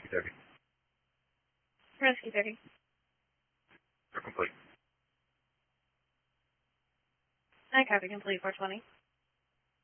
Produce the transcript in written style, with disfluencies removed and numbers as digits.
Rescue 30. Rescue 30. You're complete. I copy complete 420.